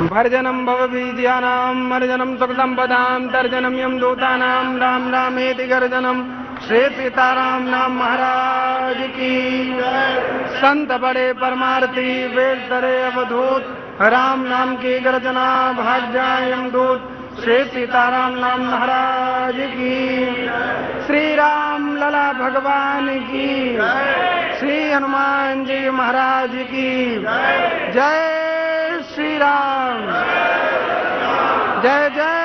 भर्जनं भवबीजानां मर्जनं सुखसंपदां तर्जनं यमदूतानां राम रामेति गर्जनं श्री सीताराम नाम महाराज की संत बड़े परमार्थी वेद धरे अवधूत राम नाम की गर्जना भाग जाए यमदूत श्री सीताराम नाम महाराज की श्री राम लला भगवान की श्री हनुमान जी महाराज की जय श्री राम जय जय